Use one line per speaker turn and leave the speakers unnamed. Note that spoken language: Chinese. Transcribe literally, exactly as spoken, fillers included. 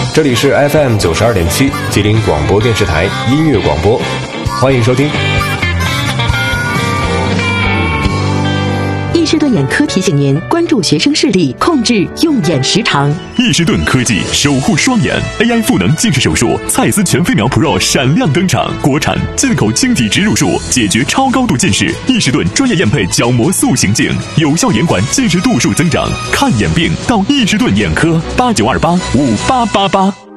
这里是 F M 九十二点七吉林广播电视台音乐广播，欢迎收听。
易士顿眼科提醒您关注学生视力，控制用眼时长。
易士顿科技守护双眼 A I 赋能近视手术，蔡司全飞秒 Pro 闪亮登场，国产进口晶体植入术，解决超高度近视。易士顿专业验配角膜塑形镜，有效延缓近视度数增长。看眼病到易士顿眼科，八九二八五八八八。